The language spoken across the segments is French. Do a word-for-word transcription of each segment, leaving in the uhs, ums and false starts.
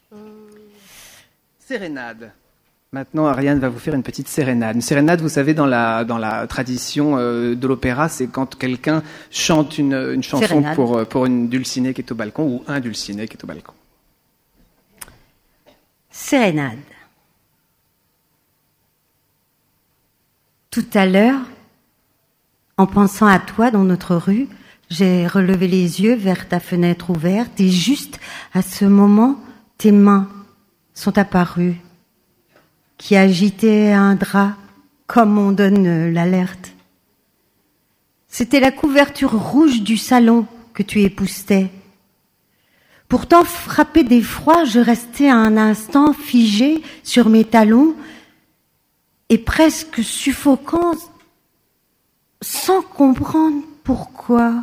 Sérénade. Maintenant, Ariane va vous faire une petite sérénade. Une sérénade, vous savez, dans la, dans la tradition euh, de l'opéra, c'est quand quelqu'un chante une, une chanson pour, pour une dulcinée qui est au balcon ou un dulciné qui est au balcon. Sérénade. Tout à l'heure, en pensant à toi dans notre rue, j'ai relevé les yeux vers ta fenêtre ouverte et juste à ce moment, tes mains sont apparues, qui agitaient un drap comme on donne l'alerte. C'était la couverture rouge du salon que tu époussetais. Pourtant, frappée d'effroi, je restais un instant figée sur mes talons et presque suffocant, sans comprendre pourquoi.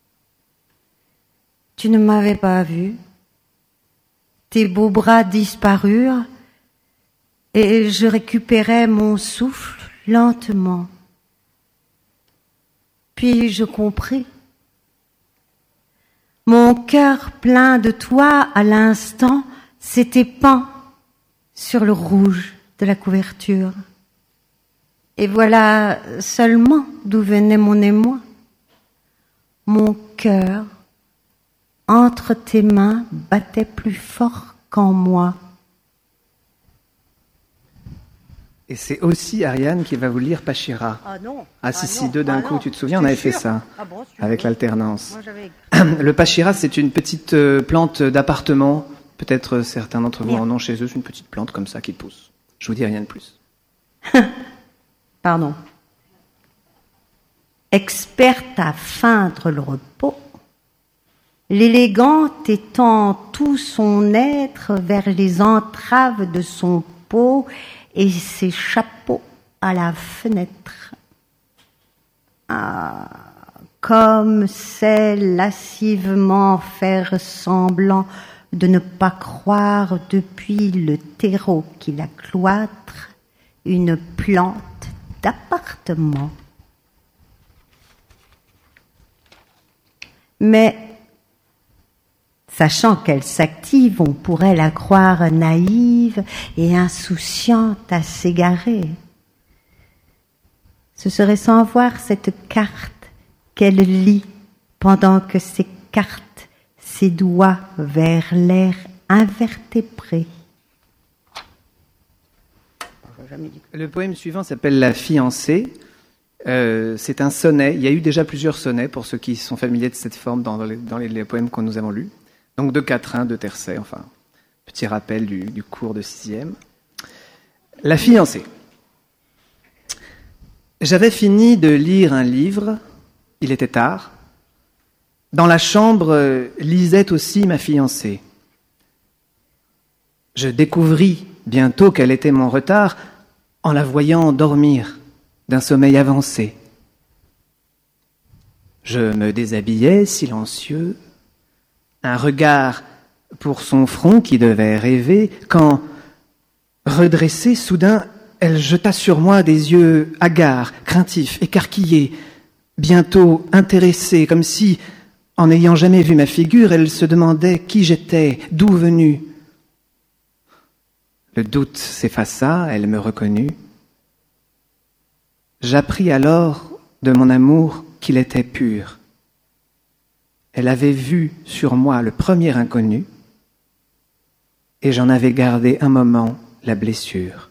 Tu ne m'avais pas vue. Tes beaux bras disparurent et je récupérais mon souffle lentement. Puis je compris. Mon cœur plein de toi, à l'instant, s'était peint sur le rouge de la couverture. Et voilà seulement d'où venait mon émoi. Mon cœur, entre tes mains, battait plus fort qu'en moi. Et c'est aussi Ariane qui va vous lire Pachira. Ah non. Ah si, ah si, non. deux d'un ah coup, non. tu te souviens, on avait sûr. fait ça, ah bon, avec l'alternance. Moi, j'avais... Le Pachira, c'est une petite euh, plante d'appartement. Peut-être euh, certains d'entre vous Bien. en ont chez eux, c'est une petite plante comme ça qui pousse. Je vous dis rien de plus. Pardon. Experte à feindre le repos, l'élégante étend tout son être vers les entraves de son pot et ses chapeaux à la fenêtre. Ah, comme c'est lascivement faire semblant de ne pas croire depuis le terreau qui la cloître une plante d'appartement. Mais, sachant qu'elle s'active, on pourrait la croire naïve et insouciante à s'égarer. Ce serait sans voir cette carte qu'elle lit pendant que s'écartent ses doigts vers l'air invertébré. Le poème suivant s'appelle La fiancée. Euh, c'est un sonnet. Il y a eu déjà plusieurs sonnets pour ceux qui sont familiers de cette forme dans les, dans les, les poèmes que nous avons lus. Donc de quatrain, de tercet, enfin, petit rappel du, du cours de sixième. La fiancée. J'avais fini de lire un livre, il était tard. Dans la chambre lisait aussi ma fiancée. Je découvris bientôt quel était mon retard en la voyant dormir d'un sommeil avancé. Je me déshabillais, silencieux, un regard pour son front qui devait rêver, quand, redressée, soudain, elle jeta sur moi des yeux hagards, craintifs, écarquillés, bientôt intéressés, comme si, en n'ayant jamais vu ma figure, elle se demandait qui j'étais, d'où venu. Le doute s'effaça, elle me reconnut. J'appris alors de mon amour qu'il était pur. Elle avait vu sur moi le premier inconnu et j'en avais gardé un moment la blessure.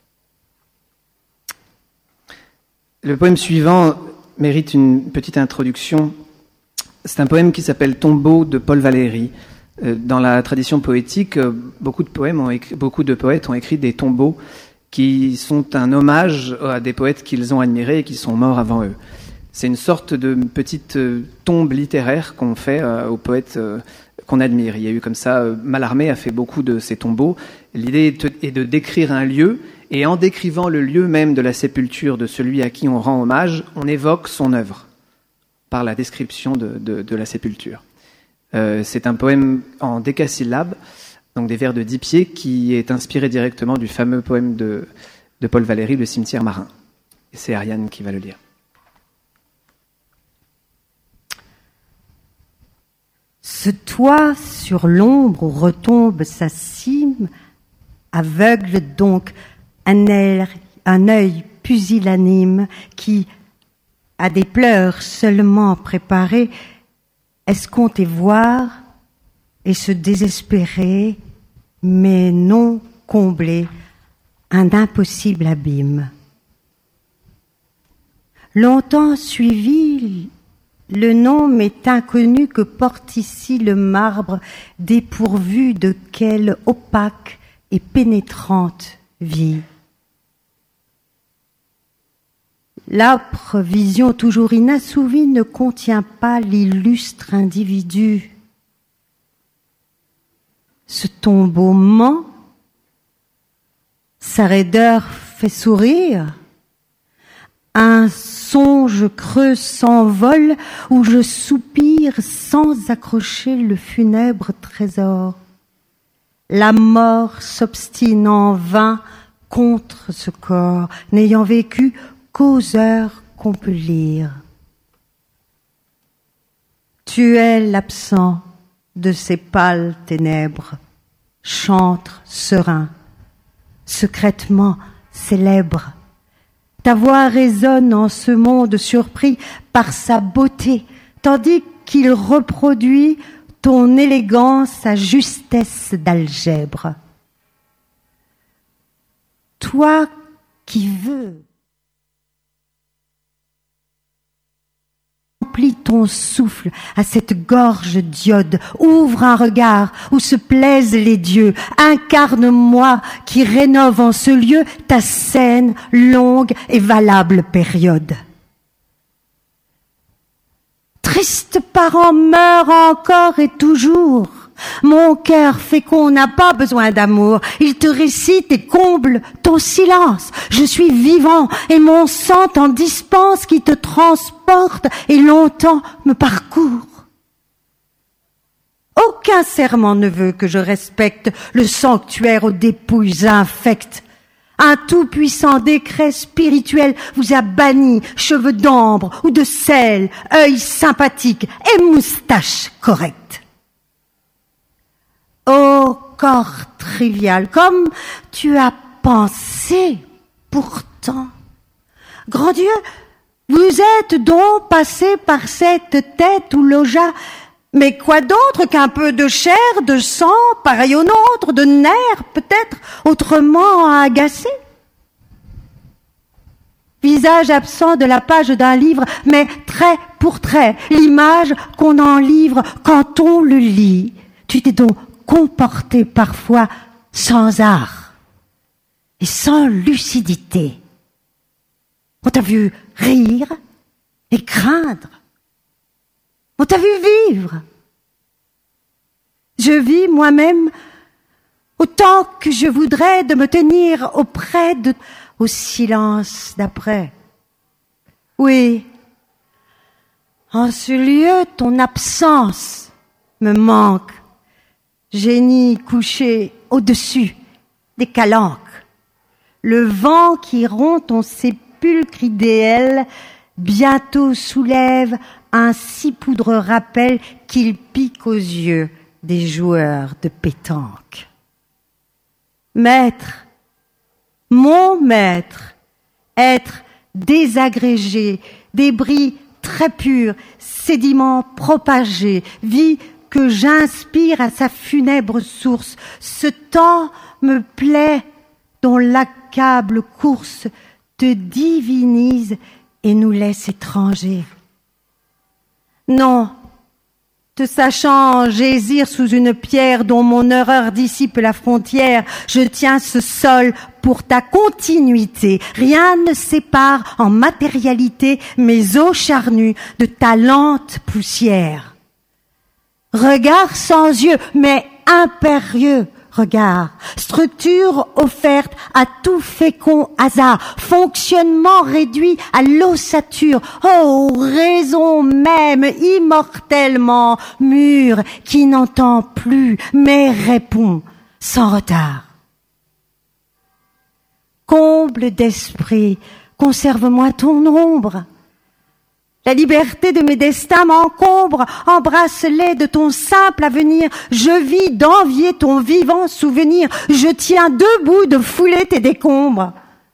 Le poème suivant mérite une petite introduction. C'est un poème qui s'appelle Tombeau de Paul Valéry. Dans la tradition poétique, beaucoup de, poèmes ont écrit, beaucoup de poètes ont écrit des tombeaux qui sont un hommage à des poètes qu'ils ont admirés et qui sont morts avant eux. C'est une sorte de petite tombe littéraire qu'on fait aux poètes qu'on admire. Il y a eu comme ça, Mallarmé a fait beaucoup de ces tombeaux. L'idée est de décrire un lieu, et en décrivant le lieu même de la sépulture de celui à qui on rend hommage, on évoque son œuvre par la description de, de, de la sépulture. Euh, c'est un poème en décasyllabes, donc des vers de dix pieds, qui est inspiré directement du fameux poème de, de Paul Valéry, Le cimetière marin. Et c'est Ariane qui va le lire. Ce toit sur l'ombre où retombe sa cime aveugle donc un air, un œil pusillanime qui, à des pleurs seulement préparés, escomptait voir et se désespérer, mais non combler un impossible abîme. Longtemps suivi, le nom m'est inconnu que porte ici le marbre dépourvu de quelle opaque et pénétrante vie. L'âpre vision toujours inassouvie ne contient pas l'illustre individu. Ce tombeau ment, sa raideur fait sourire, un songe creux s'envole où je soupire sans accrocher le funèbre trésor. La mort s'obstine en vain contre ce corps, n'ayant vécu qu'aux heures qu'on peut lire. Tu es l'absent de ces pâles ténèbres, chantre serein, secrètement célèbre. Ta voix résonne en ce monde surpris par sa beauté, tandis qu'il reproduit ton élégance à justesse d'algèbre. Toi qui veux, remplis ton souffle à cette gorge d'iode, ouvre un regard où se plaisent les dieux, incarne-moi qui rénove en ce lieu ta saine, longue et valable période. Triste parent meurt encore et toujours. Mon cœur fécond n'a pas besoin d'amour. Il te récite et comble ton silence. Je suis vivant et mon sang t'en dispense qui te transporte et longtemps me parcourt. Aucun serment ne veut que je respecte le sanctuaire aux dépouilles infectes. Un tout-puissant décret spirituel vous a banni, cheveux d'ambre ou de sel, œil sympathique et moustache correcte. Ô corps trivial, comme tu as pensé pourtant. Grand Dieu, vous êtes donc passé par cette tête où logea, mais quoi d'autre qu'un peu de chair, de sang, pareil au nôtre, de nerfs peut-être, autrement agacé? Visage absent de la page d'un livre, mais trait pour trait, l'image qu'on en livre quand on le lit. Tu t'es donc comporté parfois sans art et sans lucidité. On t'a vu rire et craindre. On t'a vu vivre. Je vis moi-même autant que je voudrais de me tenir auprès de, au silence d'après. Oui, en ce lieu, ton absence me manque. Génie couché au-dessus des calanques. Le vent qui rompt ton sépulcre idéal bientôt soulève un si poudreux rappel qu'il pique aux yeux des joueurs de pétanque. Maître, mon maître, être désagrégé, débris très purs, sédiments propagés, vie que j'inspire à sa funèbre source, ce temps me plaît dont l'accable course te divinise et nous laisse étrangers. Non, te sachant gésir sous une pierre dont mon horreur dissipe la frontière, je tiens ce sol pour ta continuité. Rien ne sépare en matérialité mes os charnus de ta lente poussière. Regard sans yeux, mais impérieux regard, structure offerte à tout fécond hasard, fonctionnement réduit à l'ossature, oh, raison même immortellement mûre qui n'entend plus mais répond sans retard. Comble d'esprit, conserve-moi ton ombre. La liberté de mes destins m'encombre, embrasse-les de ton simple avenir. Je vis d'envier ton vivant souvenir, je tiens debout de fouler tes décombres.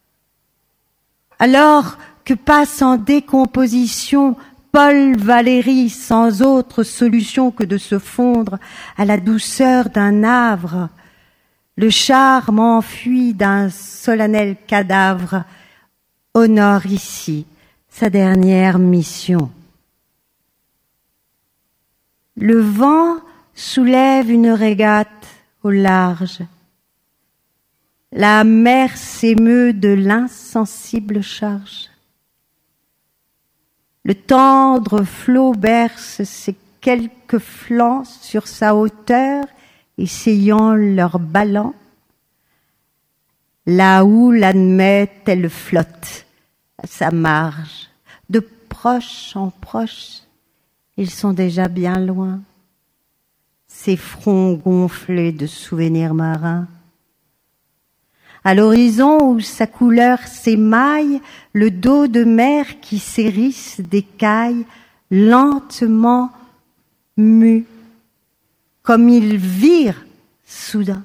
Alors que passe en décomposition Paul Valéry sans autre solution que de se fondre à la douceur d'un havre, le charme enfui d'un solennel cadavre honore ici sa dernière mission. Le vent soulève une régate au large. La mer s'émeut de l'insensible charge. Le tendre flot berce ses quelques flancs sur sa hauteur, essayant leur ballon. La houle admet, elle flotte à sa marge. De proche en proche, ils sont déjà bien loin. Ses fronts gonflés de souvenirs marins. À l'horizon où sa couleur s'émaille, le dos de mer qui s'hérisse d'écailles, lentement mu, comme il vire soudain.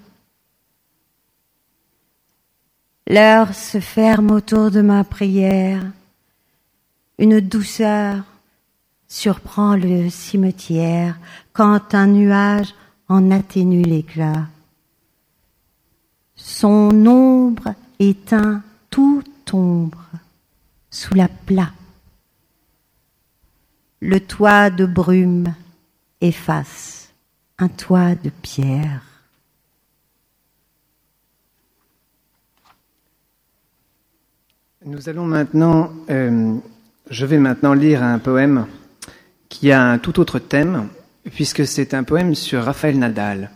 L'heure se ferme autour de ma prière. Une douceur surprend le cimetière quand un nuage en atténue l'éclat. Son ombre éteint toute ombre sous la plat. Le toit de brume efface un toit de pierre. Nous allons maintenant, euh, je vais maintenant lire un poème qui a un tout autre thème, puisque c'est un poème sur Raphaël Nadal.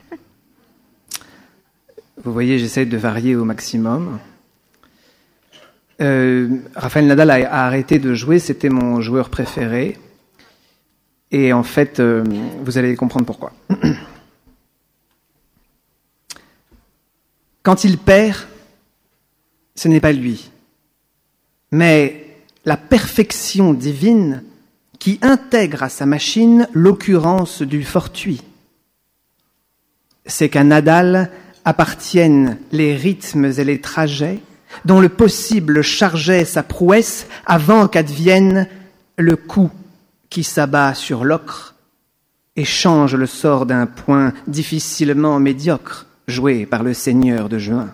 Vous voyez, j'essaie de varier au maximum. Euh, Raphaël Nadal a, a arrêté de jouer, c'était mon joueur préféré. Et en fait, euh, vous allez comprendre pourquoi. Quand il perd, ce n'est pas lui, mais la perfection divine qui intègre à sa machine l'occurrence du fortuit. C'est qu'à Nadal appartiennent les rythmes et les trajets dont le possible chargeait sa prouesse avant qu'advienne le coup qui s'abat sur l'ocre et change le sort d'un point difficilement médiocre joué par le seigneur de Juin.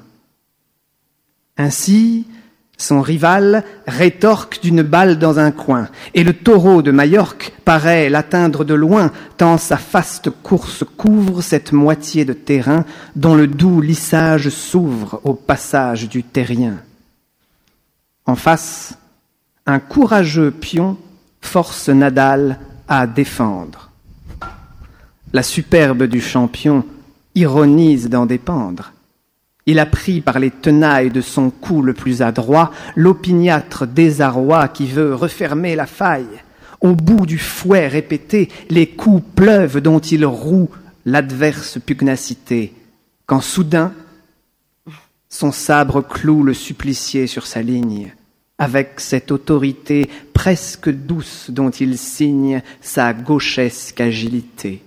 Ainsi, son rival rétorque d'une balle dans un coin, et le taureau de Majorque paraît l'atteindre de loin, tant sa faste course couvre cette moitié de terrain dont le doux lissage s'ouvre au passage du terrien. En face, un courageux pion force Nadal à défendre. La superbe du champion ironise d'en dépendre. Il a pris par les tenailles de son coup le plus adroit l'opiniâtre désarroi qui veut refermer la faille. Au bout du fouet répété, les coups pleuvent dont il roue l'adverse pugnacité, quand soudain, son sabre cloue le supplicié sur sa ligne, avec cette autorité presque douce dont il signe sa gauchesque agilité.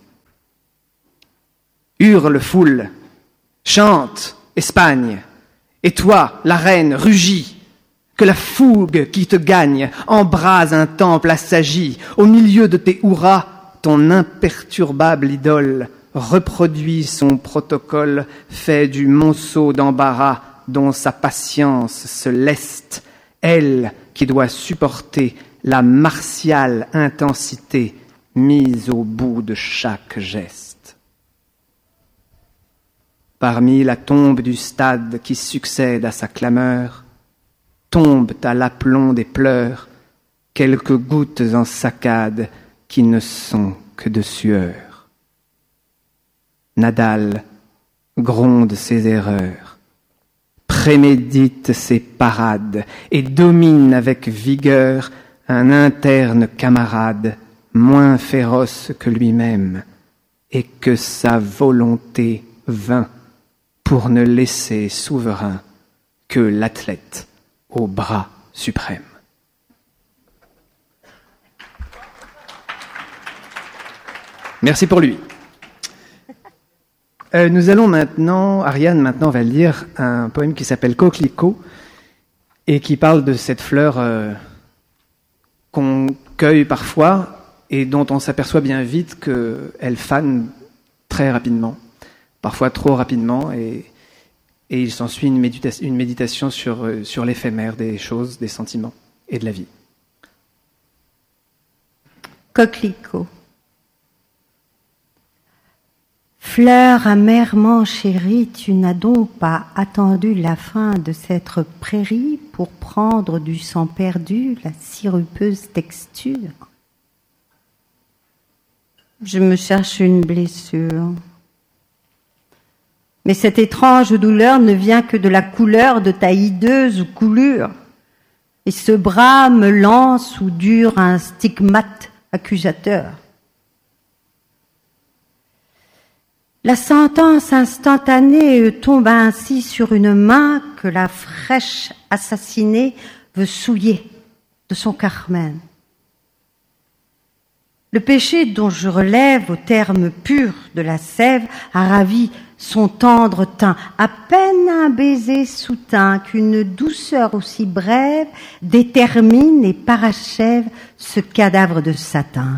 Hurle foule, chante, Espagne, et toi, la reine, rugis, que la fougue qui te gagne embrase un temple assagi, au milieu de tes hurrahs, ton imperturbable idole reproduit son protocole fait du monceau d'embarras dont sa patience se leste, elle qui doit supporter la martiale intensité mise au bout de chaque geste. Parmi la tombe du stade qui succède à sa clameur, tombent à l'aplomb des pleurs quelques gouttes en saccade qui ne sont que de sueur. Nadal gronde ses erreurs, prémédite ses parades et domine avec vigueur un interne camarade moins féroce que lui-même et que sa volonté vint pour ne laisser souverain que l'athlète au bras suprême. Merci pour lui. Euh, nous allons maintenant, Ariane maintenant va lire un poème qui s'appelle Coquelicot et qui parle de cette fleur euh, qu'on cueille parfois et dont on s'aperçoit bien vite qu'elle fane très rapidement, parfois trop rapidement, et, et il s'ensuit une, médita- une méditation sur, euh, sur l'éphémère des choses, des sentiments et de la vie. Coquelicot. Fleur amèrement chérie, tu n'as donc pas attendu la fin de cette prairie pour prendre du sang perdu la sirupeuse texture. Je me cherche une blessure. Mais cette étrange douleur ne vient que de la couleur de ta hideuse coulure. Et ce bras me lance ou dure un stigmate accusateur. La sentence instantanée tombe ainsi sur une main que la fraîche assassinée veut souiller de son carmen. Le péché dont je relève au terme pur de la sève a ravi son tendre teint, à peine un baiser soutint qu'une douceur aussi brève détermine et parachève ce cadavre de satin.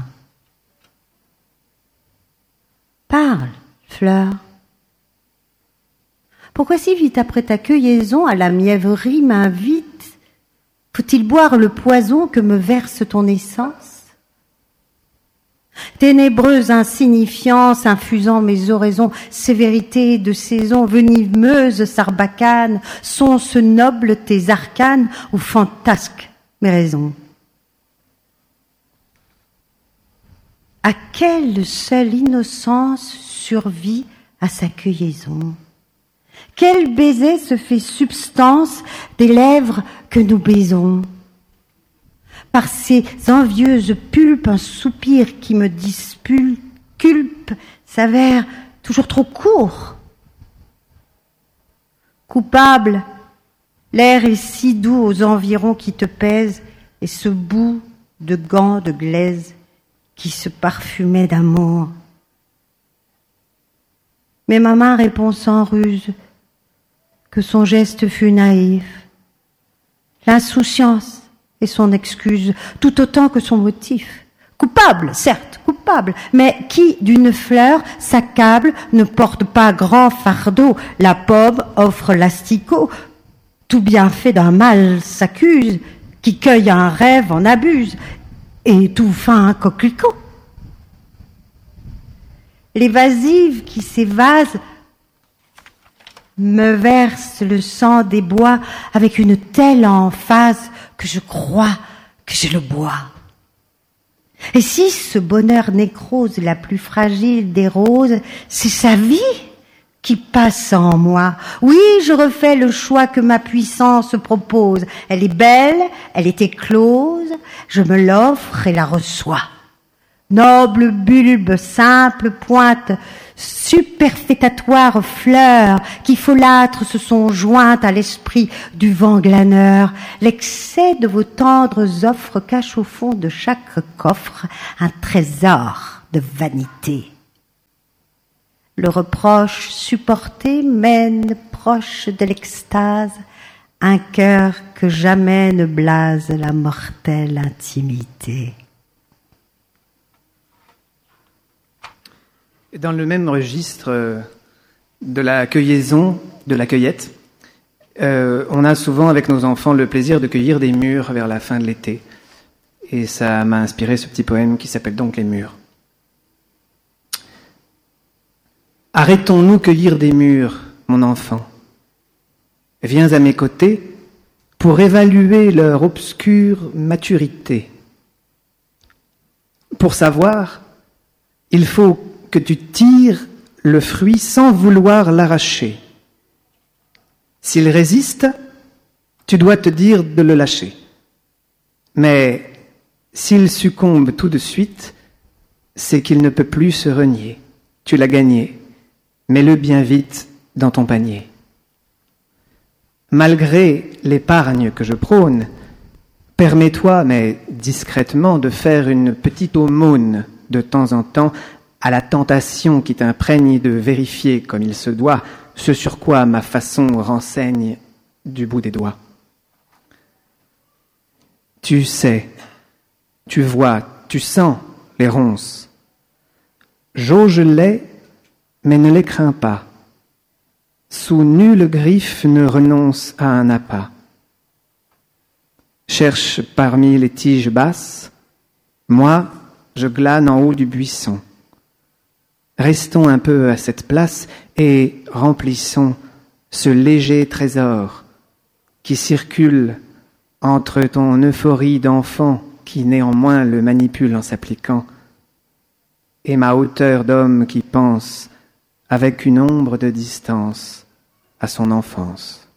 Parle, fleur. Pourquoi si vite après ta cueilllaison à la mièvrerie m'invite? Faut-il boire le poison que me verse ton essence? Ténébreuse insignifiance infusant mes oraisons, sévérité de saison, venimeuse sarbacane, sont ce noble tes arcanes ou fantasques mes raisons? À quelle seule innocence survit à sa cueilllaison? Quel baiser se fait substance des lèvres que nous baisons? Par ces envieuses pulpes, un soupir qui me disculpe s'avère toujours trop court. Coupable, l'air est si doux aux environs qui te pèsent, et ce bout de gants de glaise qui se parfumait d'amour. Mais ma main répond sans ruse que son geste fut naïf. L'insouciance est son excuse, tout autant que son motif. Coupable, certes, coupable, mais qui d'une fleur s'accable ne porte pas grand fardeau. La pomme offre l'asticot, tout bienfait d'un mal s'accuse, qui cueille un rêve en abuse, et tout fin un coquelicot. L'évasive qui s'évase me verse le sang des bois avec une telle emphase que je crois que je le bois. Et si ce bonheur nécrose la plus fragile des roses, c'est sa vie qui passe en moi. Oui, je refais le choix que ma puissance propose. Elle est belle, elle est éclose, je me l'offre et la reçois. Noble bulbe, simple pointe, superfétatoire fleur, qui folâtre se sont jointes à l'esprit du vent glaneur. L'excès de vos tendres offres cache au fond de chaque coffre un trésor de vanité. Le reproche supporté mène proche de l'extase un cœur que jamais ne blase la mortelle intimité. Dans le même registre de la cueilllaison, de la cueillette, euh, on a souvent avec nos enfants le plaisir de cueillir des mûres vers la fin de l'été. Et ça m'a inspiré ce petit poème qui s'appelle donc Les mûres. Arrêtons-nous cueillir des mûres, mon enfant. Viens à mes côtés pour évaluer leur obscure maturité. Pour savoir, il faut que tu tires le fruit sans vouloir l'arracher. S'il résiste, tu dois te dire de le lâcher. Mais s'il succombe tout de suite, c'est qu'il ne peut plus se renier. Tu l'as gagné, mets-le bien vite dans ton panier. Malgré l'épargne que je prône, permets-toi, mais discrètement, de faire une petite aumône de temps en temps à la tentation qui t'imprègne de vérifier comme il se doit ce sur quoi ma façon renseigne du bout des doigts. Tu sais, tu vois, tu sens les ronces. Jauge-les, mais ne les crains pas. Sous nulle griffe ne renonce à un appât. Cherche parmi les tiges basses, moi, je glane en haut du buisson. Restons un peu à cette place et remplissons ce léger trésor qui circule entre ton euphorie d'enfant qui néanmoins le manipule en s'appliquant et ma hauteur d'homme qui pense avec une ombre de distance à son enfance.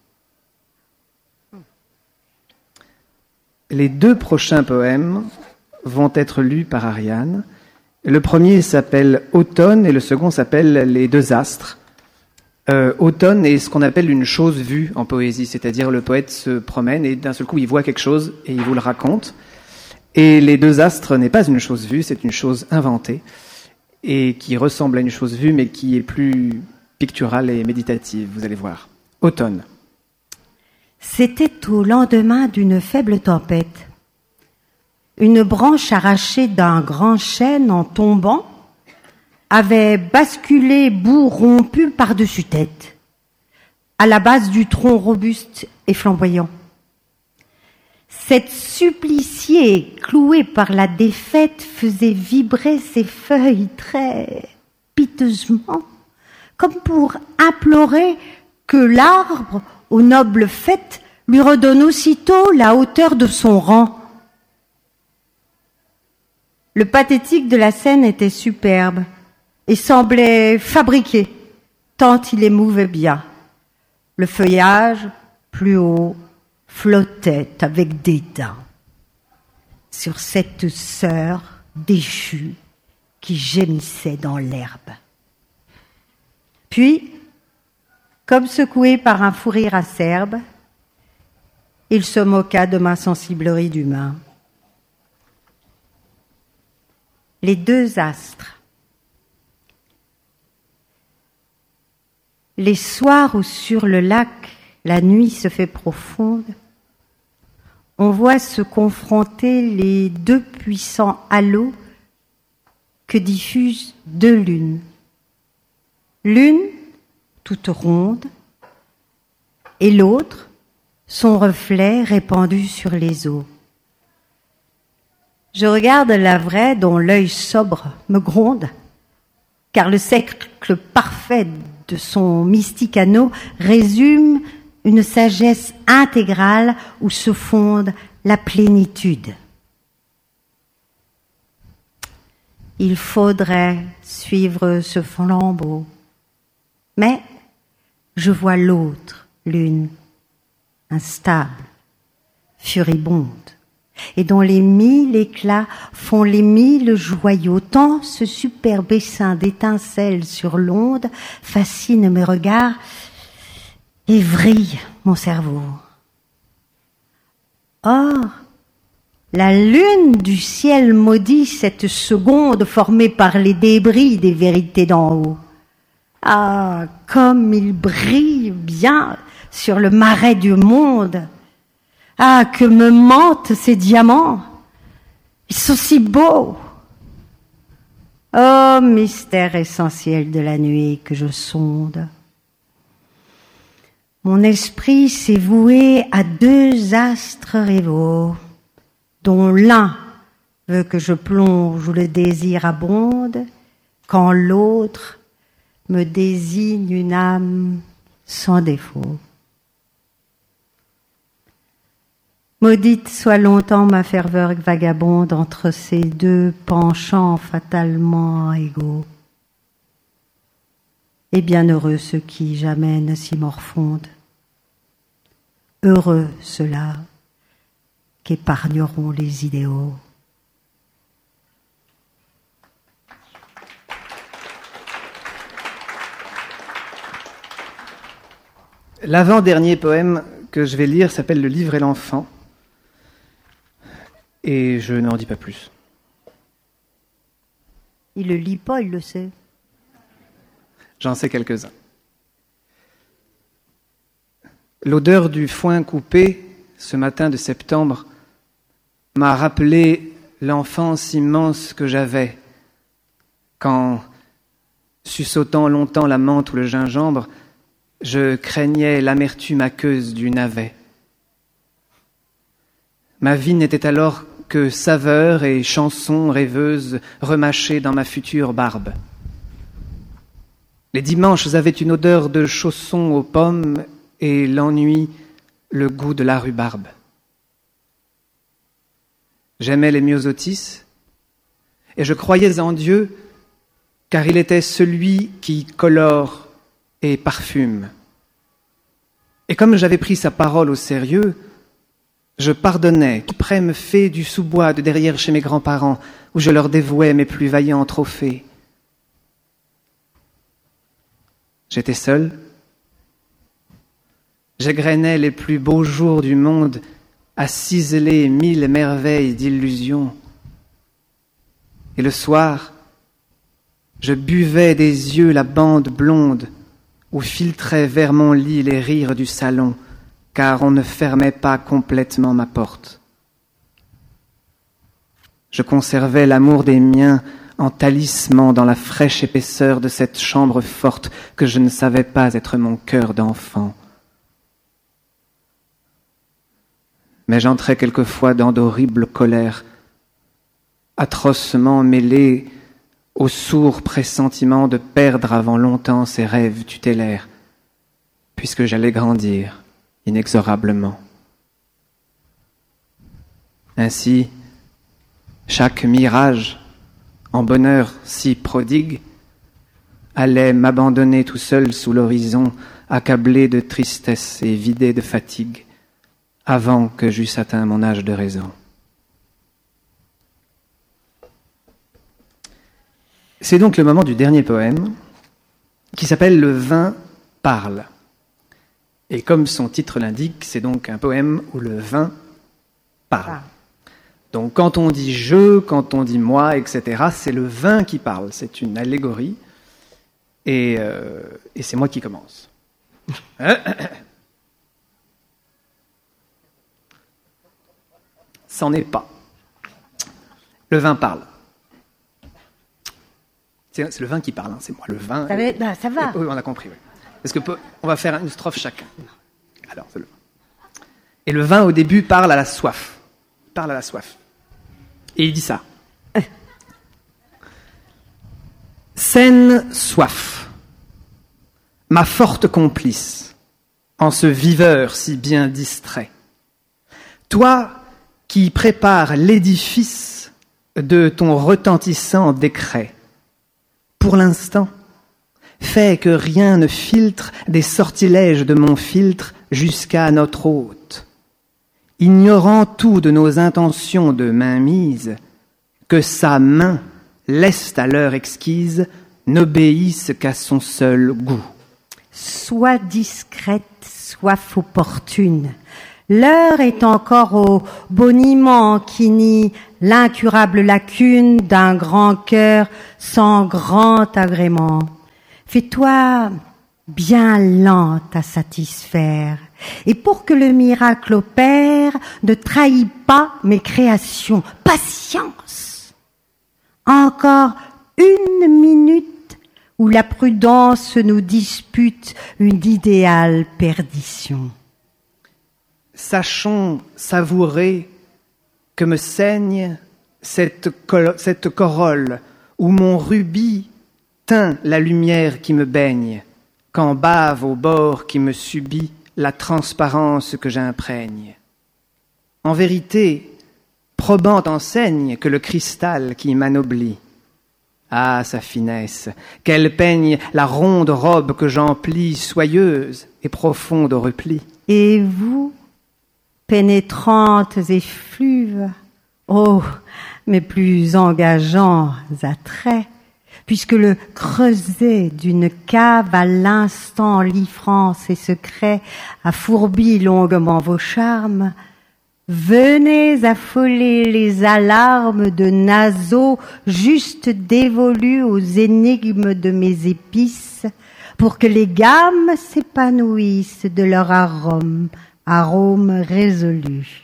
Les deux prochains poèmes vont être lus par Ariane. Le premier s'appelle Automne et le second s'appelle Les deux astres. Euh, automne est ce qu'on appelle une chose vue en poésie, c'est-à-dire le poète se promène et d'un seul coup il voit quelque chose et il vous le raconte. Et Les deux astres n'est pas une chose vue, c'est une chose inventée et qui ressemble à une chose vue mais qui est plus picturale et méditative, vous allez voir. Automne. C'était au lendemain d'une faible tempête. Une branche arrachée d'un grand chêne en tombant avait basculé bout rompu par-dessus tête, à la base du tronc robuste et flamboyant. Cette suppliciée, clouée par la défaite, faisait vibrer ses feuilles très piteusement, comme pour implorer que l'arbre, aux nobles fêtes, lui redonne aussitôt la hauteur de son rang. Le pathétique de la scène était superbe et semblait fabriqué, tant il émouvait bien. Le feuillage, plus haut, flottait avec dédain sur cette sœur déchue qui gémissait dans l'herbe. Puis, comme secoué par un fou rire acerbe, il se moqua de ma sensiblerie d'humain. Les deux astres. Les soirs où sur le lac la nuit se fait profonde, on voit se confronter les deux puissants halos que diffusent deux lunes. L'une toute ronde et l'autre son reflet répandu sur les eaux. Je regarde la vraie dont l'œil sobre me gronde, car le cercle parfait de son mystique anneau résume une sagesse intégrale où se fonde la plénitude. Il faudrait suivre ce flambeau, mais je vois l'autre lune, instable, furibonde, et dont les mille éclats font les mille joyaux, tant ce superbe essaim d'étincelles sur l'onde fascine mes regards et vrille mon cerveau. Or, la lune du ciel maudit cette seconde formée par les débris des vérités d'en haut. Ah, comme il brille bien sur le marais du monde! Ah, que me mentent ces diamants! Ils sont si beaux! Oh, mystère essentiel de la nuit que je sonde. Mon esprit s'est voué à deux astres rivaux, dont l'un veut que je plonge où le désir abonde, quand l'autre me désigne une âme sans défaut. Maudite soit longtemps ma ferveur vagabonde entre ces deux penchants fatalement égaux. Et bienheureux ceux qui jamais ne s'y morfondent. Heureux ceux-là qu'épargneront les idéaux. L'avant-dernier poème que je vais lire s'appelle « Le livre et l'enfant ». Et je n'en dis pas plus. Il le lit pas, il le sait. J'en sais quelques-uns. L'odeur du foin coupé, ce matin de septembre, m'a rappelé l'enfance immense que j'avais quand, suçotant longtemps la menthe ou le gingembre, je craignais l'amertume aqueuse du navet. Ma vie n'était alors que saveur et chansons rêveuses remâchées dans ma future barbe. Les dimanches avaient une odeur de chaussons aux pommes et l'ennui, le goût de la rhubarbe. J'aimais les myosotis et je croyais en Dieu car il était celui qui colore et parfume. Et comme j'avais pris sa parole au sérieux, je pardonnais suprême fée du sous-bois de derrière chez mes grands-parents, où je leur dévouais mes plus vaillants trophées. J'étais seul. J'égrenais les plus beaux jours du monde à ciseler mille merveilles d'illusions. Et le soir, je buvais des yeux la bande blonde où filtraient vers mon lit les rires du salon, car on ne fermait pas complètement ma porte. Je conservais l'amour des miens en talisman dans la fraîche épaisseur de cette chambre forte que je ne savais pas être mon cœur d'enfant. Mais j'entrais quelquefois dans d'horribles colères, atrocement mêlées au sourd pressentiment de perdre avant longtemps ces rêves tutélaires, puisque j'allais grandir inexorablement. Ainsi, chaque mirage, en bonheur si prodigue, allait m'abandonner tout seul sous l'horizon, accablé de tristesse et vidé de fatigue, avant que j'eusse atteint mon âge de raison. C'est donc le moment du dernier poème, qui s'appelle « Le vin parle ». Et comme son titre l'indique, c'est donc un poème où le vin parle. Donc quand on dit « je », quand on dit « moi », et cetera, c'est le vin qui parle. C'est une allégorie. Et, euh, et c'est moi qui commence. C'en est pas. Le vin parle. C'est, c'est le vin qui parle, hein, c'est moi. Le vin. Ça va, bah, ça va. Oui, on a compris. Oui. Parce que on va faire une strophe chacun. Alors, c'est le vin. Et le vin, au début, parle à la soif. Il parle à la soif. Et il dit ça. Euh. Saine soif, ma forte complice, en ce viveur si bien distrait. Toi qui prépares l'édifice de ton retentissant décret, pour l'instant, fais que rien ne filtre des sortilèges de mon filtre jusqu'à notre hôte, ignorant tout de nos intentions de mainmise, que sa main, leste à l'heure exquise, n'obéisse qu'à son seul goût. Sois discrète, soif opportune. L'heure est encore au boniment qui nie l'incurable lacune d'un grand cœur sans grand agrément. Fais-toi bien lente à satisfaire, et pour que le miracle opère, ne trahis pas mes créations. Patience! Encore une minute où la prudence nous dispute une idéale perdition. Sachons savourer que me saigne cette, col- cette corolle où mon rubis teint la lumière qui me baigne, quand bave au bord qui me subit la transparence que j'imprègne. En vérité, probant enseigne que le cristal qui m'anoblit. Ah, sa finesse, qu'elle peigne la ronde robe que j'emplis, soyeuse et profonde au repli. Et vous, pénétrantes effluves, oh, mes plus engageants attraits, puisque le creuset d'une cave à l'instant livrant ses secrets a fourbi longuement vos charmes, Venez affoler les alarmes de naseaux juste dévolus aux énigmes de mes épices, pour que les gammes s'épanouissent de leur arôme, arôme résolu.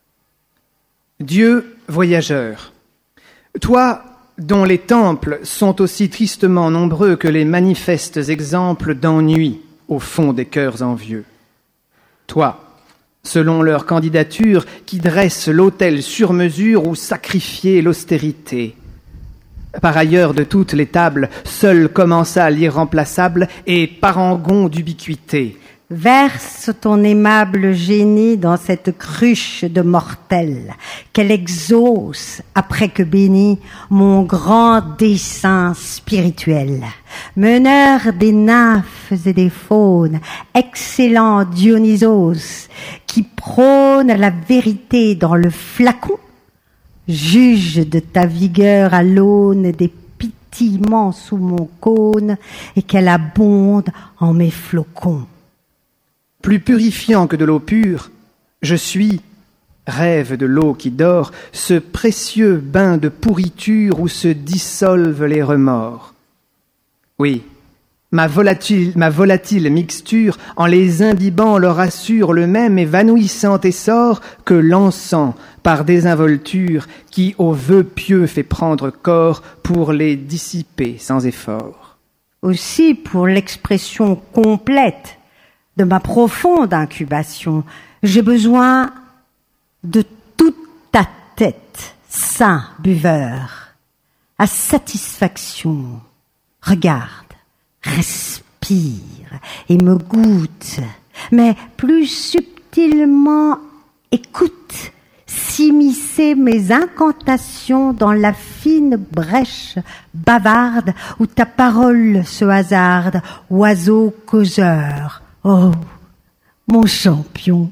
Dieu voyageur, toi dont les temples sont aussi tristement nombreux que les manifestes exemples d'ennui au fond des cœurs envieux. Toi, selon leur candidature, qui dresse l'autel sur mesure où sacrifier l'austérité. Par ailleurs, de toutes les tables, seul commença l'irremplaçable et parangon d'ubiquité. Verse ton aimable génie dans cette cruche de mortels, qu'elle exauce, après que béni, mon grand dessein spirituel. Meneur des nymphes et des faunes, excellent Dionysos, qui prône la vérité dans le flacon, juge de ta vigueur à l'aune des pitillements sous mon cône et qu'elle abonde en mes flocons. Plus purifiant que de l'eau pure, je suis, rêve de l'eau qui dort, ce précieux bain de pourriture où se dissolvent les remords. Oui, ma volatile, ma volatile mixture, en les imbibant, leur assure le même évanouissant essor que l'encens, par désinvolture, qui aux vœux pieux fait prendre corps pour les dissiper sans effort. Aussi, pour l'expression complète de ma profonde incubation, j'ai besoin de toute ta tête, saint buveur, à satisfaction. Regarde, respire et me goûte, mais plus subtilement écoute s'immiscer mes incantations dans la fine brèche bavarde où ta parole se hasarde, oiseau causeur. Oh, mon champion.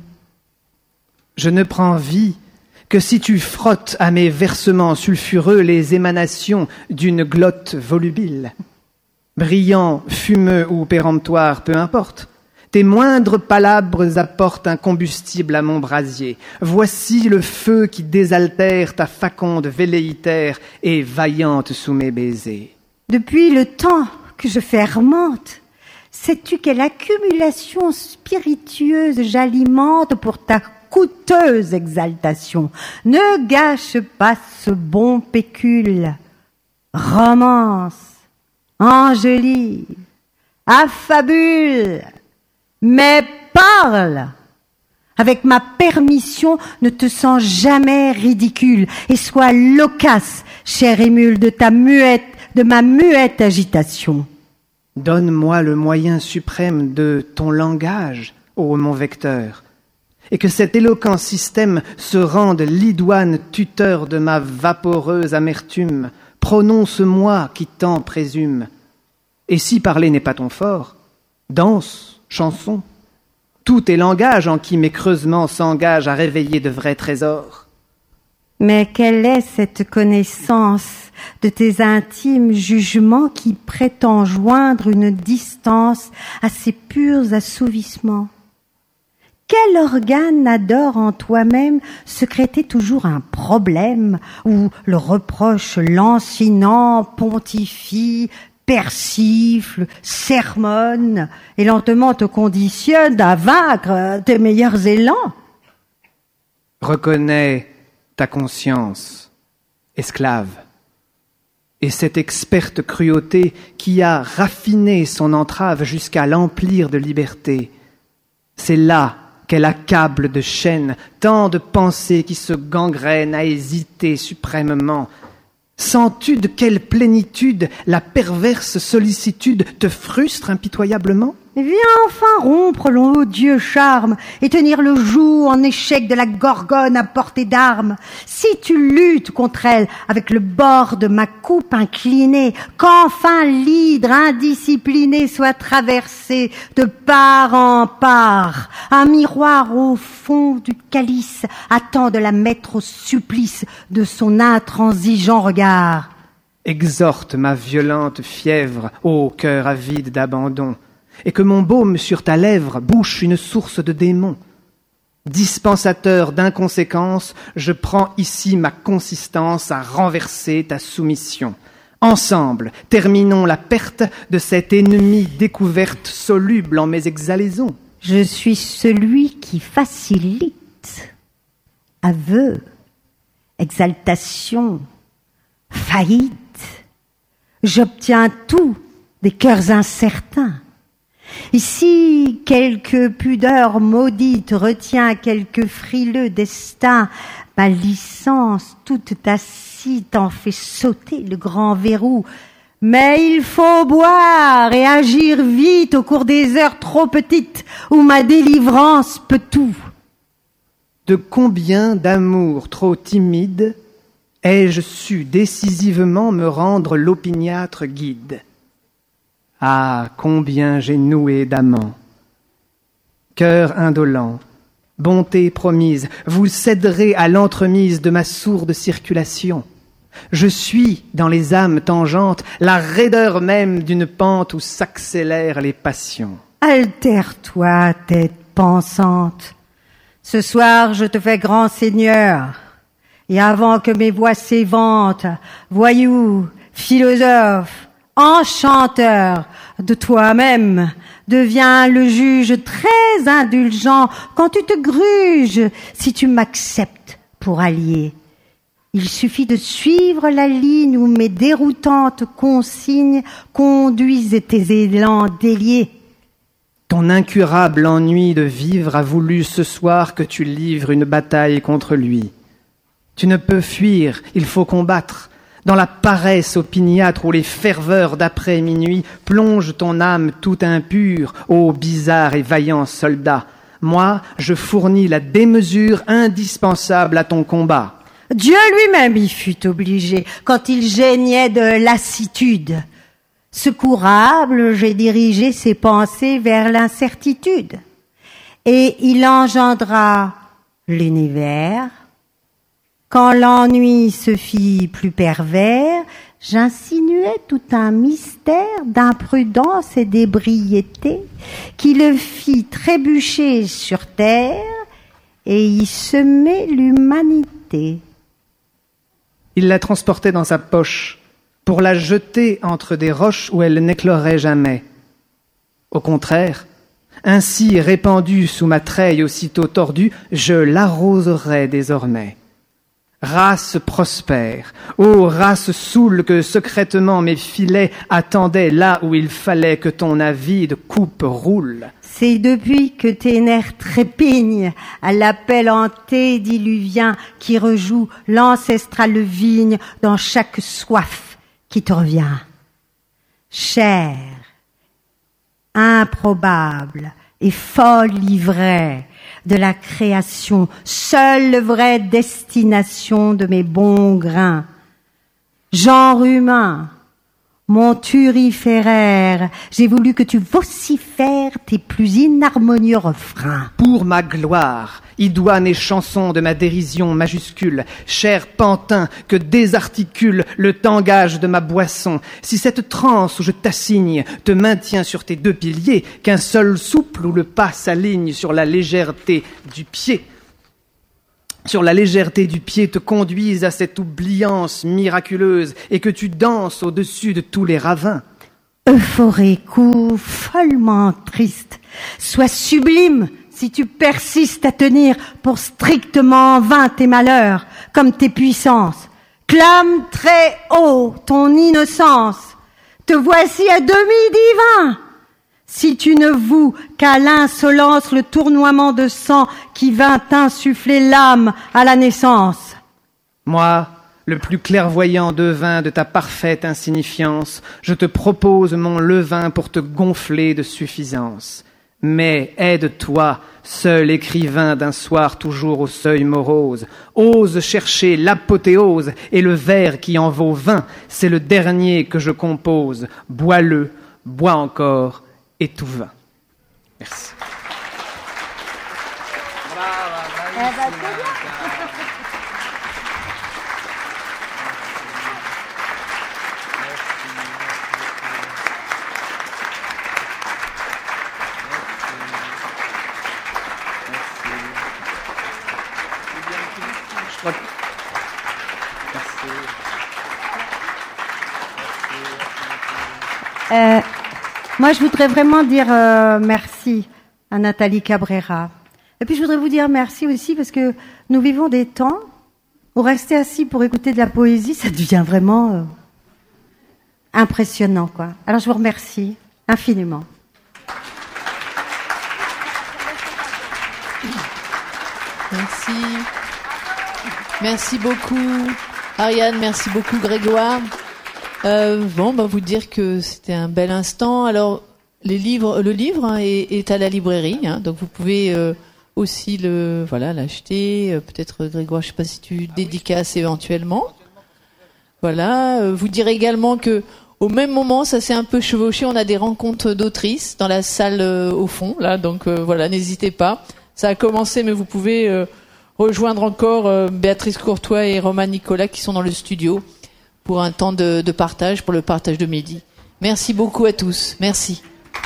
Je ne prends vie que si tu frottes à mes versements sulfureux les émanations d'une glotte volubile. Brillant, fumeux ou péremptoire, peu importe. Tes moindres palabres apportent un combustible à mon brasier. Voici le feu qui désaltère ta faconde velléitaire et vaillante sous mes baisers. Depuis le temps que je fermente, sais-tu quelle accumulation spiritueuse j'alimente pour ta coûteuse exaltation? Ne gâche pas ce bon pécule. Romance, enjolive, affabule, mais parle. Avec ma permission, ne te sens jamais ridicule et sois loquace, chère émule de ta muette, de ma muette agitation. Donne-moi le moyen suprême de ton langage, ô mon vecteur, et que cet éloquent système se rende l'idoine tuteur de ma vaporeuse amertume. Prononce-moi qui t'en présume. Et si parler n'est pas ton fort, danse, chanson, tout est langage en qui mes creusements s'engagent à réveiller de vrais trésors. Mais quelle est cette connaissance de tes intimes jugements qui prétend joindre une distance à ces purs assouvissements? Quel organe adore en toi-même secréter toujours un problème où le reproche lancinant pontifie, persifle, sermonne et lentement te conditionne à vaincre tes meilleurs élans? Reconnais ta conscience, esclave, et cette experte cruauté qui a raffiné son entrave jusqu'à l'emplir de liberté. C'est là qu'elle accable de chaînes tant de pensées qui se gangrènent à hésiter suprêmement. Sens-tu de quelle plénitude la perverse sollicitude te frustre impitoyablement? Viens enfin rompre l'odieux charme et tenir le joug en échec de la gorgone à portée d'armes. Si tu luttes contre elle avec le bord de ma coupe inclinée, qu'enfin l'hydre indiscipliné soit traversé de part en part, un miroir au fond du calice attend de la mettre au supplice de son intransigeant regard. Exhorte ma violente fièvre, ô cœur avide d'abandon, et que mon baume sur ta lèvre bouche une source de démons. Dispensateur d'inconséquence, je prends ici ma consistance à renverser ta soumission. Ensemble, terminons la perte de cette ennemie découverte soluble en mes exhalaisons. Je suis celui qui facilite. Aveu, exaltation, faillite. J'obtiens tout des cœurs incertains. Ici, quelque pudeur maudite retient quelque frileux destin. Ma licence toute tacite en fait sauter le grand verrou. Mais il faut boire et agir vite au cours des heures trop petites où ma délivrance peut tout. De combien d'amour trop timide ai-je su décisivement me rendre l'opiniâtre guide? Ah, combien j'ai noué d'amants! Cœur indolent, bonté promise, vous céderez à l'entremise de ma sourde circulation. Je suis, dans les âmes tangentes, la raideur même d'une pente où s'accélèrent les passions. Altère-toi, tête pensante. Ce soir, je te fais grand seigneur. Et avant que mes voix s'éventent, voyou, philosophe, enchanteur de toi-même, deviens le juge très indulgent quand tu te gruges, si tu m'acceptes pour allié. Il suffit de suivre la ligne où mes déroutantes consignes conduisent tes élans déliés. Ton incurable ennui de vivre a voulu ce soir que tu livres une bataille contre lui. Tu ne peux fuir, il faut combattre. Dans la paresse opiniâtre où les ferveurs d'après minuit plongent ton âme tout impure, ô bizarre et vaillant soldat. Moi, je fournis la démesure indispensable à ton combat. Dieu lui-même y fut obligé quand il geignait de lassitude. Secourable, j'ai dirigé ses pensées vers l'incertitude. Et il engendra l'univers. Quand l'ennui se fit plus pervers, j'insinuais tout un mystère d'imprudence et d'ébriété qui le fit trébucher sur terre et y semer l'humanité. Il la transportait dans sa poche pour la jeter entre des roches où elle n'éclorait jamais. Au contraire, ainsi répandue sous ma treille aussitôt tordue, je l'arroserai désormais. Race prospère, ô race saoule que secrètement mes filets attendaient là où il fallait que ton avide coupe roule. C'est depuis que tes nerfs trépignent à l'appel antédiluvien qui rejoue l'ancestrale vigne dans chaque soif qui te revient. Cher, improbable et folle livret de la création, seule vraie destination de mes bons grains. Genre humain, mon turiféraire, j'ai voulu que tu vocifères tes plus inharmonieux refrains. Pour ma gloire, idoine et chanson de ma dérision majuscule, cher pantin que désarticule le tangage de ma boisson, si cette transe où je t'assigne te maintient sur tes deux piliers, qu'un seul souple où le pas s'aligne sur la légèreté du pied, sur la légèreté du pied te conduise à cette oubliance miraculeuse et que tu danses au-dessus de tous les ravins. Euphorique ou follement triste, sois sublime si tu persistes à tenir pour strictement vains tes malheurs, comme tes puissances. Clame très haut ton innocence, te voici à demi divin. Si tu ne voues qu'à l'insolence le tournoiement de sang qui vint insuffler l'âme à la naissance. Moi, le plus clairvoyant devin de ta parfaite insignifiance, je te propose mon levain pour te gonfler de suffisance. Mais aide-toi, seul écrivain d'un soir toujours au seuil morose. Ose chercher l'apothéose et le vers qui en vaut vingt. C'est le dernier que je compose. Bois-le, bois encore et tout va. Merci. Euh, moi, je voudrais vraiment dire euh, merci à Nathalie Cabrera. Et puis, je voudrais vous dire merci aussi parce que nous vivons des temps où rester assis pour écouter de la poésie, ça devient vraiment euh, impressionnant, quoi. Alors, je vous remercie infiniment. Merci. Merci beaucoup, Ariane. Merci beaucoup, Grégoire. Euh, bon, bah, vous dire que c'était un bel instant. Alors, les livres, le livre hein, est, est à la librairie, hein, donc vous pouvez euh, aussi le, voilà, l'acheter. Euh, peut-être Grégoire, je sais pas si tu dédicaces éventuellement. Voilà. Euh, vous dire également que au même moment, ça s'est un peu chevauché. On a des rencontres d'autrices dans la salle euh, au fond, là. Donc euh, voilà, n'hésitez pas. Ça a commencé, mais vous pouvez euh, rejoindre encore euh, Béatrice Courtois et Romain Nicolas qui sont dans le studio pour un temps de, de partage, pour le partage de midi. Merci beaucoup à tous. Merci.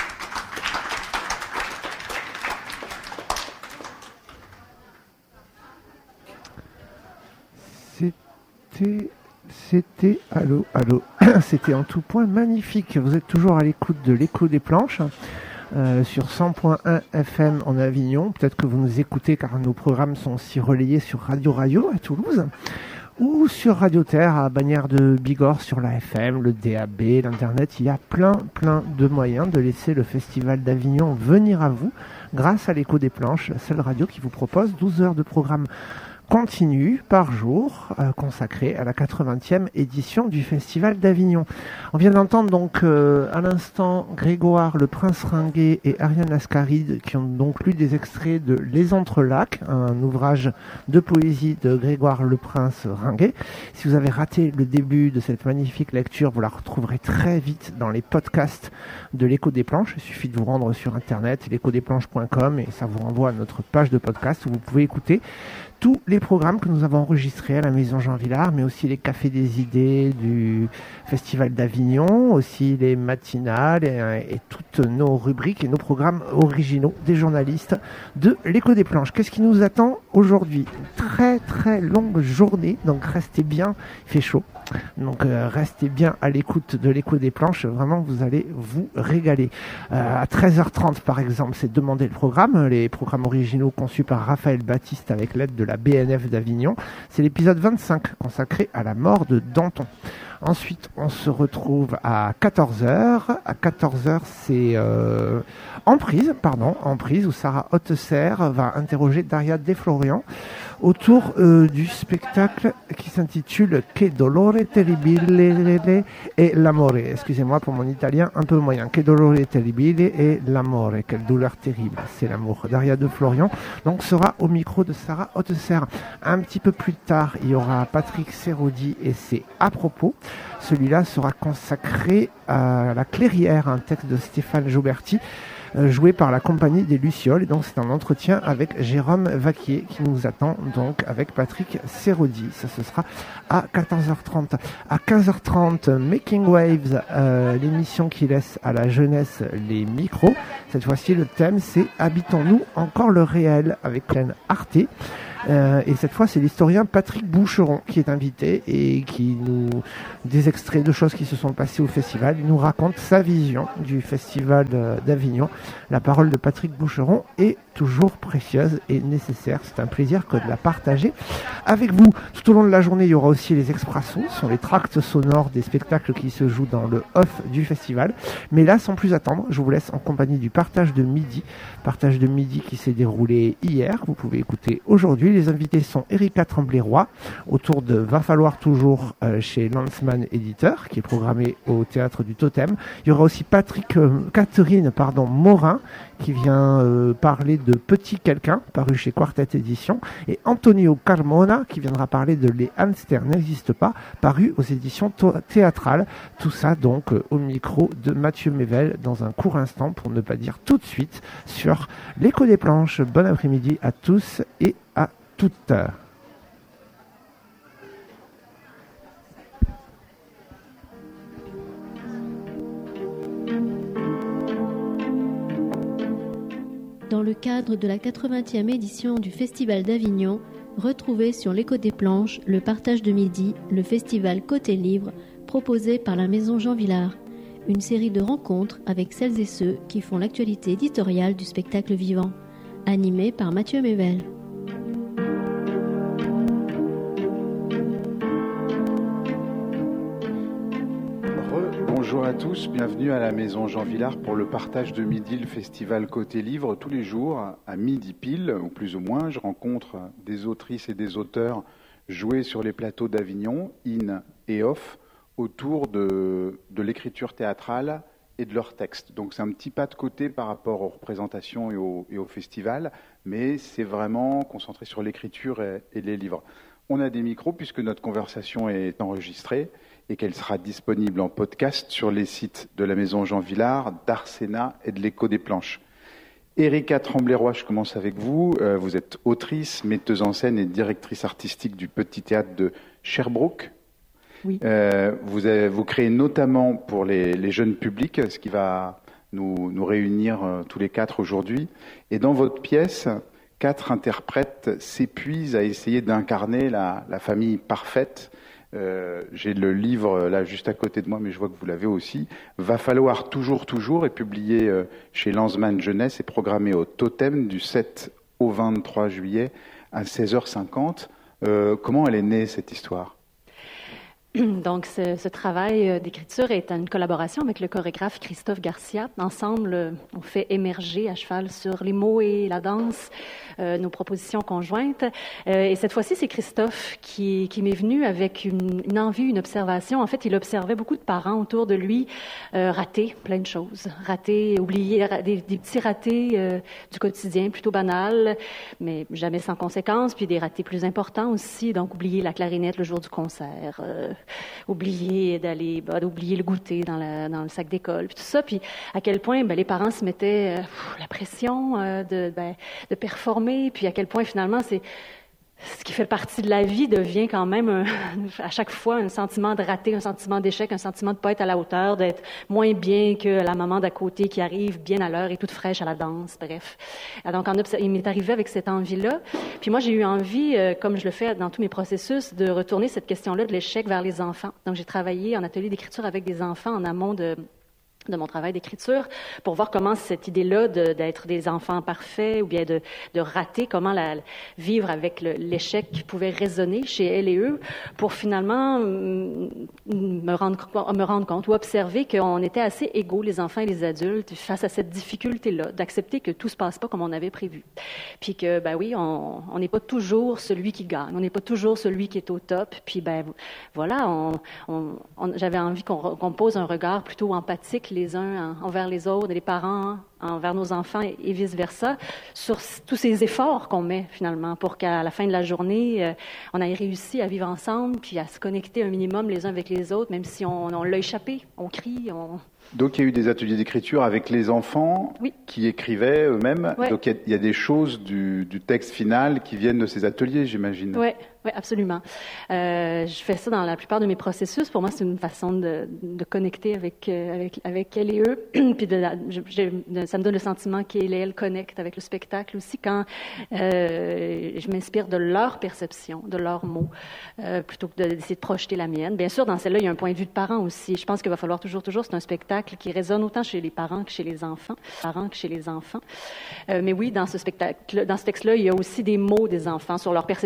C'était, c'était, allô, allô, c'était en tout point magnifique. Vous êtes toujours à l'écoute de l'Écho des Planches. Euh, sur cent point un F M en Avignon. Peut-être que vous nous écoutez car nos programmes sont aussi relayés sur Radio Rayo à Toulouse ou sur Radio Terre à Bagnères de Bigorre sur la F M, le D A B, l'Internet. Il y a plein, plein de moyens de laisser le Festival d'Avignon venir à vous grâce à l'Écho des Planches, la seule radio qui vous propose douze heures de programme continue par jour euh, consacré à la quatre-vingtième édition du Festival d'Avignon. On vient d'entendre donc euh, à l'instant Grégoire Le Prince Ringuet et Ariane Ascaride qui ont donc lu des extraits de Les Entrelacs, un ouvrage de poésie de Grégoire Le Prince Ringuet. Si vous avez raté le début de cette magnifique lecture, vous la retrouverez très vite dans les podcasts de l'Écho des Planches. Il suffit de vous rendre sur internet, l'écho des planches point com, et ça vous renvoie à notre page de podcast où vous pouvez écouter tous les programmes que nous avons enregistrés à la Maison Jean Villard, mais aussi les Cafés des Idées du Festival d'Avignon, aussi les matinales et, et toutes nos rubriques et nos programmes originaux des journalistes de l'Écho des Planches. Qu'est-ce qui nous attend aujourd'hui? Très très longue journée, donc restez bien, il fait chaud. Donc euh, restez bien à l'écoute de l'Écho des Planches, vraiment vous allez vous régaler. Euh, à treize heures trente par exemple, c'est Demander le programme, les programmes originaux conçus par Raphaël Baptiste avec l'aide de la B N F d'Avignon. C'est l'épisode vingt-cinq consacré à la mort de Danton. Ensuite, on se retrouve à quatorze heures. À quatorze heures, c'est euh, Emprise, pardon, Emprise, où Sarah Hautesser va interroger Daria Deflorian autour euh, du spectacle qui s'intitule Che dolore terribile e l'amore. Excusez-moi pour mon italien un peu moyen. Che dolore terribile e l'amore. Quelle douleur terrible, c'est l'amour. Daria Deflorian donc sera au micro de Sarah Hautesser. Un petit peu plus tard, il y aura Patrick Serrodi et c'est à propos. Celui-là sera consacré à La Clairière, un texte de Stéphane Joberti, euh, joué par la compagnie des Lucioles. Et donc c'est un entretien avec Jérôme Vaquier qui nous attend donc avec Patrick Serrodi. Ça, ce sera à quatorze heures trente. À quinze heures trente, Making Waves, euh, l'émission qui laisse à la jeunesse les micros. Cette fois-ci, le thème, c'est Habitons-nous encore le réel avec Hélène Arte. Euh, et cette fois, c'est l'historien Patrick Boucheron qui est invité et qui nous des extraits de choses qui se sont passées au festival. Il nous raconte sa vision du festival d'Avignon. La parole de Patrick Boucheron est toujours précieuse et nécessaire. C'est un plaisir que de la partager avec vous. Tout au long de la journée, il y aura aussi les expressos, ce sont les tracts sonores des spectacles qui se jouent dans le off du festival. Mais là, sans plus attendre, je vous laisse en compagnie du partage de midi. Partage de midi qui s'est déroulé hier. Vous pouvez écouter aujourd'hui. Les invités sont Erika Tremblay-Roy, autour de Va falloir toujours euh, chez Lanzmann Éditeur, qui est programmé au Théâtre du Totem. Il y aura aussi Patrick, euh, Catherine pardon, Morin, qui vient euh, parler de Petit Quelqu'un, paru chez Quartet Éditions, et Antonio Carmona, qui viendra parler de Les hamsters n'existent pas, paru aux éditions théâtrales. Tout ça donc euh, au micro de Mathieu Mével dans un court instant, pour ne pas dire tout de suite, sur l'Écho des Planches. Bon après-midi à tous et à toutes. Dans le cadre de la quatre-vingtième édition du Festival d'Avignon, retrouvez sur l'Écho des Planches le partage de midi, le festival Côté Livre, proposé par la Maison Jean Villard. une série de rencontres avec celles et ceux qui font l'actualité éditoriale du spectacle vivant, animé par Mathieu Mével. Bonjour à tous, bienvenue à la Maison Jean Villard pour le partage de midi, le festival Côté Livre. Tous les jours, à midi pile, ou plus ou moins, je rencontre des autrices et des auteurs joués sur les plateaux d'Avignon, in et off, autour de, de l'écriture théâtrale et de leurs textes. Donc c'est un petit pas de côté par rapport aux représentations et au, et au festival, mais c'est vraiment concentré sur l'écriture et, et les livres. On a des micros puisque notre conversation est enregistrée et qu'elle sera disponible en podcast sur les sites de la Maison Jean Villard, d'Arsena et de l'Écho des Planches. Erika Tremblay-Roy, je commence avec vous. Euh, vous êtes autrice, metteuse en scène et directrice artistique du Petit Théâtre de Sherbrooke. Oui. Euh, vous, avez, vous créez notamment pour les, les jeunes publics, ce qui va nous, nous réunir euh, tous les quatre aujourd'hui. Et dans votre pièce, quatre interprètes s'épuisent à essayer d'incarner la, la famille parfaite. Euh, j'ai le livre là juste à côté de moi, mais je vois que vous l'avez aussi. Va falloir toujours, toujours, est publié euh, chez Lanzmann Jeunesse et programmé au Totem du sept au vingt-trois juillet à seize heures cinquante. Euh, comment elle est née cette histoire ? Donc, ce, ce travail d'écriture est une collaboration avec le chorégraphe Christophe Garcia. Ensemble, on fait émerger à cheval sur les mots et la danse euh, nos propositions conjointes. Euh, et cette fois-ci, c'est Christophe qui, qui m'est venu avec une, une envie, une observation. En fait, il observait beaucoup de parents autour de lui euh, rater plein de choses, rater, oublier des, des petits ratés euh, du quotidien plutôt banal, mais jamais sans conséquence, puis des ratés plus importants aussi. Donc, oublier la clarinette le jour du concert. Euh, oublier d'aller bah, d'oublier le goûter dans, la, dans le sac d'école puis tout ça, puis à quel point ben, les parents se mettaient euh, pff, la pression euh, de, ben, de performer, puis à quel point finalement c'est ce qui fait partie de la vie devient quand même un, à chaque fois un sentiment de rater, un sentiment d'échec, un sentiment de pas être à la hauteur, d'être moins bien que la maman d'à côté qui arrive bien à l'heure et toute fraîche à la danse, bref. Donc en obs- il m'est arrivé avec cette envie-là. Puis moi j'ai eu envie, euh, comme je le fais dans tous mes processus, de retourner cette question-là de l'échec vers les enfants. Donc j'ai travaillé en atelier d'écriture avec des enfants en amont de de mon travail d'écriture, pour voir comment cette idée-là de, d'être des enfants parfaits ou bien de, de rater, comment la, vivre avec le, l'échec pouvait résonner chez elles et eux, pour finalement me rendre, me rendre compte ou observer qu'on était assez égaux, les enfants et les adultes, face à cette difficulté-là, d'accepter que tout se passe pas comme on avait prévu. Puis que, ben oui, on on n'est pas toujours celui qui gagne, on n'est pas toujours celui qui est au top, puis ben voilà, on, on, on, j'avais envie qu'on, qu'on pose un regard plutôt empathique les uns envers les autres, les parents envers nos enfants et, et vice-versa, sur tous ces efforts qu'on met finalement pour qu'à la fin de la journée, euh, on ait réussi à vivre ensemble, puis à se connecter un minimum les uns avec les autres, même si on, on l'a échappé, on crie, on... Donc il y a eu des ateliers d'écriture avec les enfants oui. qui écrivaient eux-mêmes. Ouais. Donc il y, a, il y a des choses du, du texte final qui viennent de ces ateliers, j'imagine. Oui, ouais, absolument. Euh, je fais ça dans la plupart de mes processus. Pour moi, c'est une façon de, de connecter avec euh, avec avec elle et eux. Puis de, je, je, ça me donne le sentiment qu'elle et elle connectent avec le spectacle aussi quand euh, je m'inspire de leur perception, de leurs mots, euh, plutôt que d'essayer de projeter la mienne. Bien sûr, dans celle-là, il y a un point de vue de parent aussi. Je pense qu'il va falloir toujours, toujours, c'est un spectacle qui résonne autant chez les parents que chez les enfants, parents que chez les enfants. Euh, mais oui, dans ce spectacle, dans ce texte-là, il y a aussi des mots des enfants sur leur perception